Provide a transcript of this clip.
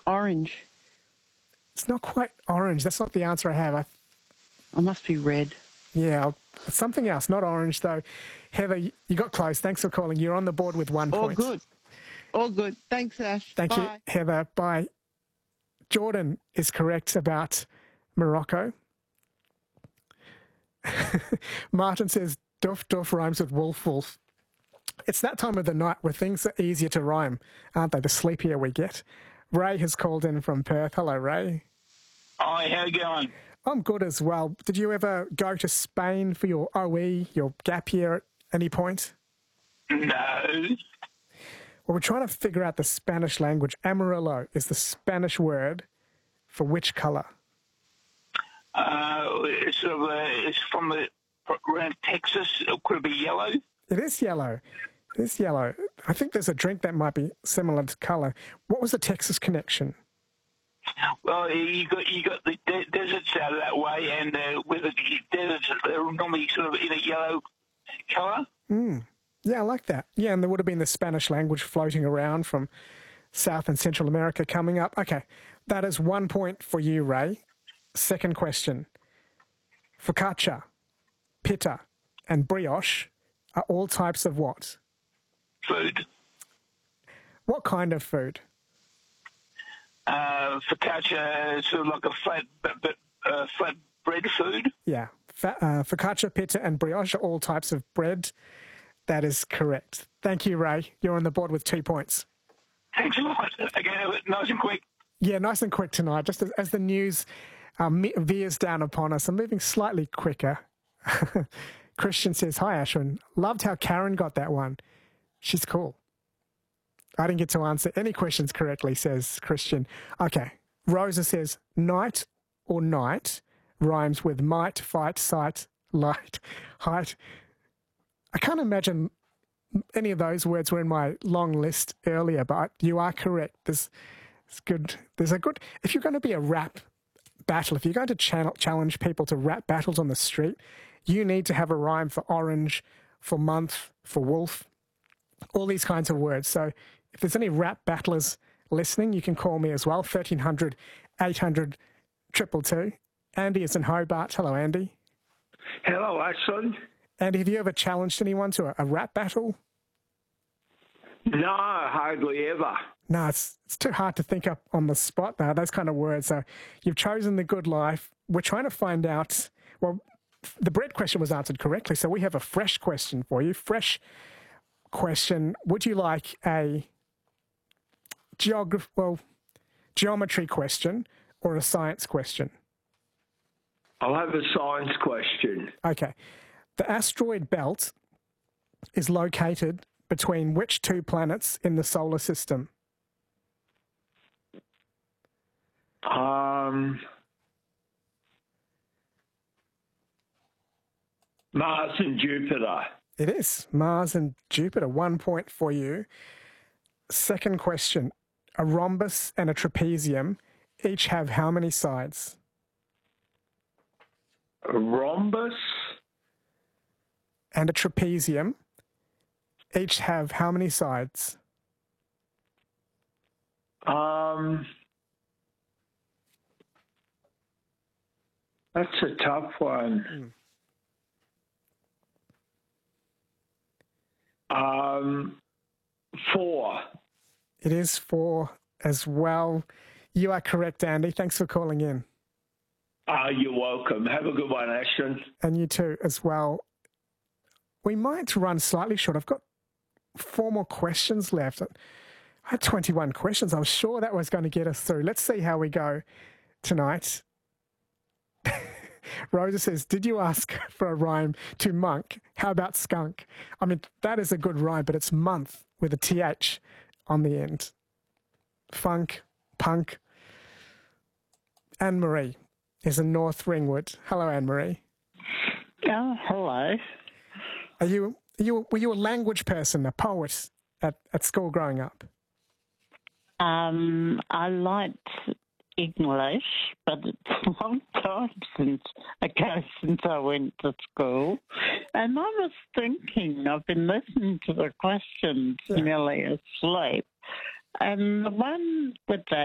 Orange. It's not quite orange. That's not the answer I have. I must be red. Yeah, it's something else, not orange though. Heather, you got close. Thanks for calling. You're on the board with 1 point. All good. All good. Thanks, Ash. Thank you, Heather. Bye. Jordan is correct about Morocco. Martin says, doof doof rhymes with wolf wolf. It's that time of the night where things are easier to rhyme, aren't they? The sleepier we get. Ray has called in from Perth. Hello, Ray. Hi, how you going? I'm good as well. Did you ever go to Spain for your OE, your gap year at any point? No. Well, we're trying to figure out the Spanish language. Amarillo is the Spanish word for which colour? It's from around Texas. Could it be yellow? It is yellow. It is yellow. I think there's a drink that might be similar to colour. What was the Texas connection? Well, you got the deserts out of that way, and with the deserts, they're normally sort of in a yellow colour. Yeah, I like that. Yeah, and there would have been the Spanish language floating around from South and Central America coming up. Okay, that is 1 point for you, Ray. Second question. Focaccia, pita, and brioche are all types of what? Food. What kind of food? Focaccia is sort of like a flat bread food. Yeah. Focaccia, pita, and brioche are all types of bread. That is correct. Thank you, Ray. You're on the board with 2 points. Thanks a lot. Again, nice and quick. Yeah, nice and quick tonight. Just as the news veers down upon us, I'm moving slightly quicker. Christian says, hi, Ashwin. Loved how Karen got that one. She's cool. I didn't get to answer any questions correctly, says Christian. Okay. Rosa says, night or night rhymes with might, fight, sight, light, height. I can't imagine any of those words were in my long list earlier, but you are correct. There's a good, if you're going to be a rap battle, if you're going to challenge people to rap battles on the street, you need to have a rhyme for orange, for month, for wolf, all these kinds of words. So if there's any rap battlers listening, you can call me as well, 1300 800 222. Andy is in Hobart. Hello, Andy. Hello, Ashwin. Andy, have you ever challenged anyone to a rap battle? No, hardly ever. No, it's too hard to think up on the spot, though, those kind of words. So you've chosen the good life. We're trying to find out, well, the bread question was answered correctly, so we have a fresh question for you. Fresh question. Would you like a geometry question or a science question? I'll have a science question. Okay. The asteroid belt is located between which two planets in the solar system? Mars and Jupiter. It is. Mars and Jupiter. 1 point for you. Second question. A rhombus and a trapezium each have how many sides? A rhombus? And a trapezium each have how many sides? That's a tough one. 4. It is 4 as well. You are correct, Andy. Thanks for calling in. You're welcome. Have a good one, Ashton. And you too as well. We might run slightly short. I've got 4 more questions left. I had 21 questions. I was sure that was going to get us through. Let's see how we go tonight. Rosa says, did you ask for a rhyme to monk? How about skunk? I mean, that is a good rhyme, but it's month with a TH on the end. Funk, punk. Anne-Marie is in North Ringwood. Hello, Anne-Marie. Oh, hello. Were you a language person, a poet at school growing up? I liked English, but it's a long time since I went to school. And I was thinking, I've been listening to the questions nearly asleep, and the one with the